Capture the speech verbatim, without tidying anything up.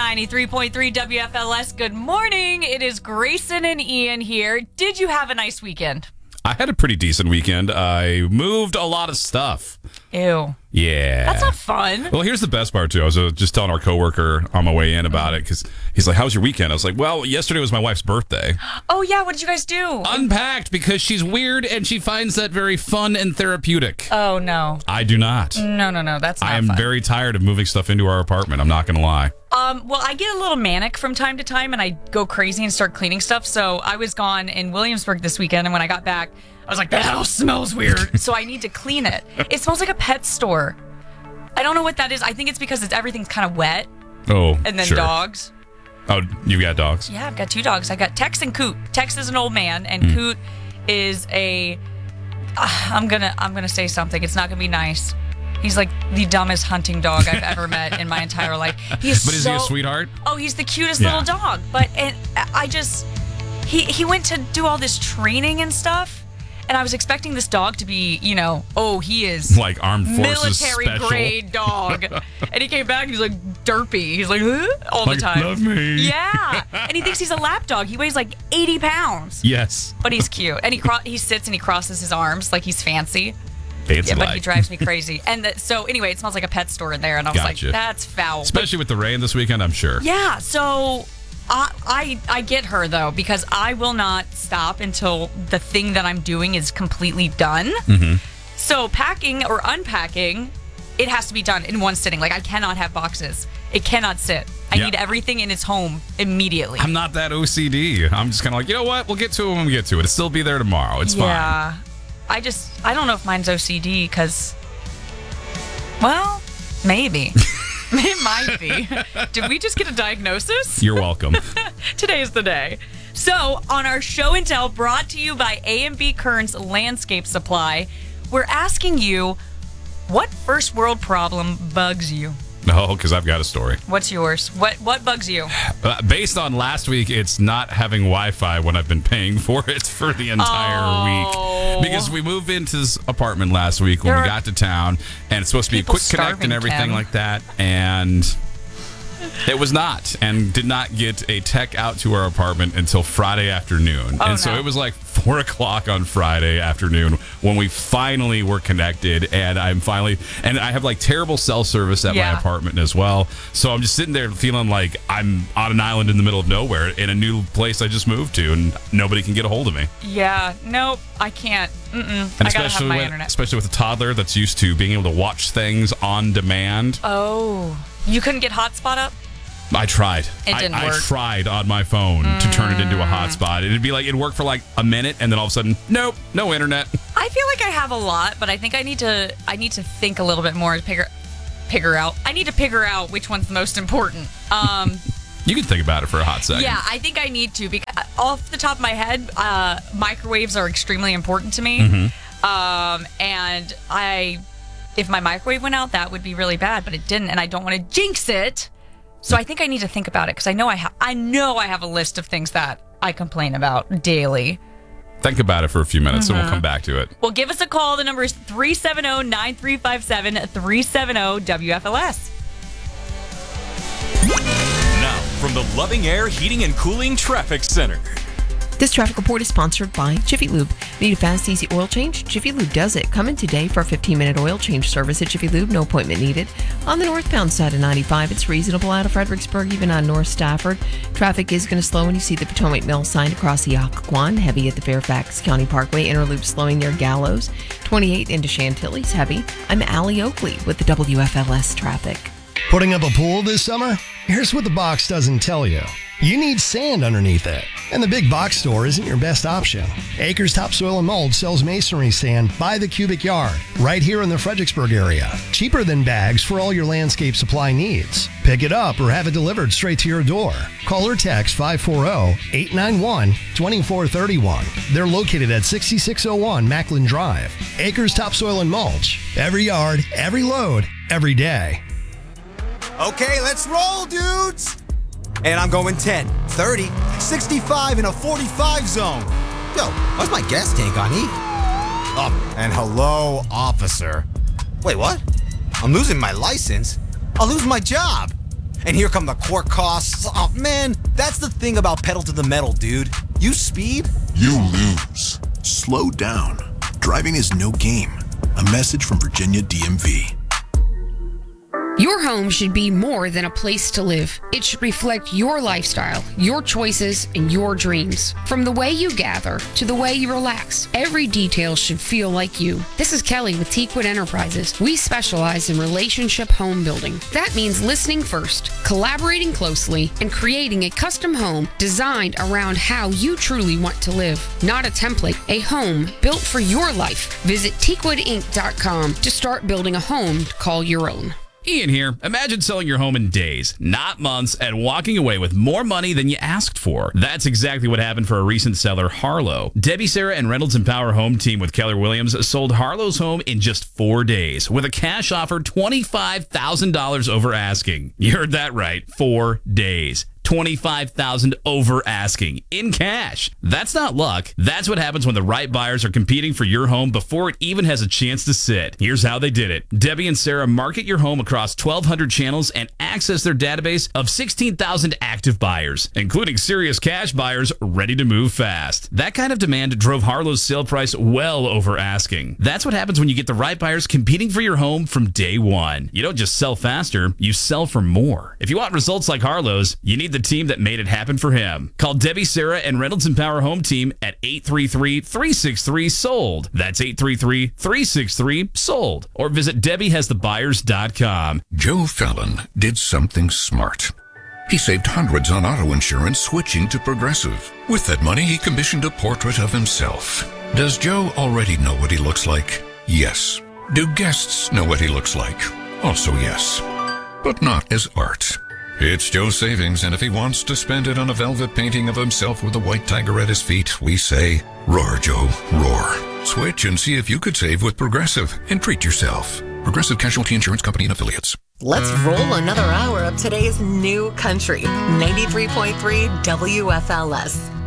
ninety-three point three W F L S. Good morning. It is Grayson and Ian here. Did you have a nice weekend? I had a pretty decent weekend. I moved a lot of stuff. Ew. Yeah. That's not fun. Well, here's the best part, too. I was uh, just telling our coworker on my way in about it because he's like, how was your weekend? I was like, well, yesterday was my wife's birthday. Oh, yeah. What did you guys do? Unpacked because she's weird and she finds that very fun and therapeutic. Oh, no. I do not. No, no, no. That's not I am fun. very tired of moving stuff into our apartment. I'm not going to lie. Um, well, I get a little manic from time to time, and I go crazy and start cleaning stuff. So I was gone in Williamsburg this weekend, and when I got back, I was like, the house smells weird. So I need to clean it. It smells like a pet store. I don't know what that is. I think it's because it's everything's kind of wet. Oh, And then sure. dogs. Oh, you got dogs? Yeah, I've got two dogs. I got Tex and Coot. Tex is an old man, and Mm. Coot is a. Uh, I'm gonna I'm gonna say something. It's not gonna be nice. He's like the dumbest hunting dog I've ever met in my entire life. He's But is so, he a sweetheart? Oh, he's the cutest Yeah. little dog. But and I just he he went to do all this training and stuff, and I was expecting this dog to be, you know, oh, he is Like armed forces military special. grade dog. And he came back and he's like derpy. He's like, huh? All Like, the time. love me. Yeah. And he thinks he's a lap dog. He weighs like eighty pounds. Yes. But he's cute. And he cro- he sits and he crosses his arms like he's fancy. Fancy Yeah, but like. he drives me crazy. And the, so anyway, it smells like a pet store in there. And I was Gotcha. like, that's foul. Especially with the rain this weekend, I'm sure. Yeah, so I, I I get her though, because I will not stop until the thing that I'm doing is completely done. Mm-hmm. So packing or unpacking, it has to be done in one sitting. Like I cannot have boxes. It cannot sit. I Yeah. need everything in its home immediately. I'm not that O C D. I'm just kind of like, you know what? We'll get to it when we get to it. It'll still be there tomorrow. It's yeah. I just I don't know if mine's O C D because, well, maybe. It might be. Did we just get a diagnosis? fine. You're welcome. Today's the day. So, on our show and tell brought to you by A and B Kearns Landscape Supply, we're asking you, what first world problem bugs you? No, because I've got a story. What's yours? What what bugs you? Uh, based on last week, it's not having Wi-Fi when I've been paying for it for the entire Oh. week. Because we moved into this apartment last week when There we are got to town, and it's supposed to be a people quick connect starving, and everything Ken. like that, and it was not, and did not get a tech out to our apartment until Friday afternoon. Oh, and so no. it was like four o'clock on Friday afternoon when we finally were connected, and I'm finally, and I have like terrible cell service at Yeah. my apartment as well. So I'm just sitting there feeling like I'm on an island in the middle of nowhere in a new place I just moved to, and nobody can get a hold of me. Yeah, nope, I can't. Mm-mm. And I gotta have especially my with, internet. especially with a toddler that's used to being able to watch things on demand. Oh, you couldn't get hotspot up? I tried. It I, didn't I work. tried on my phone to turn it into a hotspot. It'd be like it'd work for like a minute, and then all of a sudden, nope, no internet. I feel like I have a lot, but I think I need to I need to think a little bit more to figure figure out. I need to figure out which one's the most important. Um, You can think about it for a hot second. yeah, I think I need to because off the top of my head, uh, microwaves are extremely important to me. Mm-hmm. Um, and I, if my microwave went out, that would be really bad, but it didn't, and I don't want to jinx it. So I think I need to think about it because I know I have I know I have a list of things that I complain about daily. Think about it for a few minutes, Mm-hmm. and we'll come back to it. Well, give us a call. The number is three seven zero, nine three five seven, three seven zero W F L S. Now, from the Loving Air Heating and Cooling Traffic Center. This traffic report is sponsored by Jiffy Lube. Need a fast, easy oil change? Jiffy Lube does it. Come in today for a fifteen-minute oil change service at Jiffy Lube. No appointment needed. On the northbound side of ninety-five, it's reasonable out of Fredericksburg, even on North Stafford. Traffic is going to slow when you see the Potomac Mill sign across the Occoquan. Heavy at the Fairfax County Parkway. Interloop slowing near Gallows. twenty-eight into Chantilly's heavy. I'm Allie Oakley with the W F L S traffic. Putting up a pool this summer? Here's what the box doesn't tell you. You need sand underneath it, and the big box store isn't your best option. Acres Topsoil and Mold sells masonry sand by the cubic yard right here in the Fredericksburg area. Cheaper than bags for all your landscape supply needs. Pick it up or have it delivered straight to your door. Call or text five four zero, eight nine one, two four three one. They're located at sixty-six oh one Macklin Drive. Acres Topsoil and Mulch. Every yard, every load, every day. Okay, let's roll, dudes! And I'm going ten, thirty, sixty-five in a forty-five zone. Yo, what's my gas tank on E? Oh, and hello, officer. Wait, what? I'm losing my license? I'll lose my job. And here come the court costs. Oh, man, that's the thing about pedal to the metal, dude. You speed, you lose. Slow down. Driving is no game. A message from Virginia D M V. Your home should be more than a place to live. It should reflect your lifestyle, your choices, and your dreams. From the way you gather to the way you relax, every detail should feel like you. This is Kelly with Teakwood Enterprises. We specialize in relationship home building. That means listening first, collaborating closely, and creating a custom home designed around how you truly want to live. Not a template, a home built for your life. Visit teakwood inc dot com to start building a home to call your own. Ian here. Imagine selling your home in days, not months, and walking away with more money than you asked for. That's exactly what happened for a recent seller, Harlow. Debbie, Sarah, and Reynolds Empower Home Team with Keller Williams sold Harlow's home in just four days with a cash offer twenty-five thousand dollars over asking. You heard that right. Four days. twenty-five thousand dollars over asking in cash. That's not luck. That's what happens when the right buyers are competing for your home before it even has a chance to sit. Here's how they did it. Debbie and Sarah market your home across twelve hundred channels and access their database of sixteen thousand active buyers, including serious cash buyers ready to move fast. That kind of demand drove Harlow's sale price well over asking. That's what happens when you get the right buyers competing for your home from day one. You don't just sell faster, you sell for more. If you want results like Harlow's, you need the team that made it happen for him. Call Debbie, Sarah, and Reynolds Empower Home Team at eight three three, three six three, sold. That's eight three three, three six three, sold. Or visit debbie has the buyers dot com. Joe Fallon did something smart. He saved hundreds on auto insurance switching to Progressive. With that money, he commissioned a portrait of himself. Does Joe already know what he looks like? Yes. Do guests know what he looks like? Also yes. But not as art. It's Joe's savings, and if he wants to spend it on a velvet painting of himself with a white tiger at his feet, we say, roar, Joe, roar. Switch and see if you could save with Progressive and treat yourself. Progressive Casualty Insurance Company and Affiliates. Let's roll another hour of today's new country. ninety-three point three W F L S.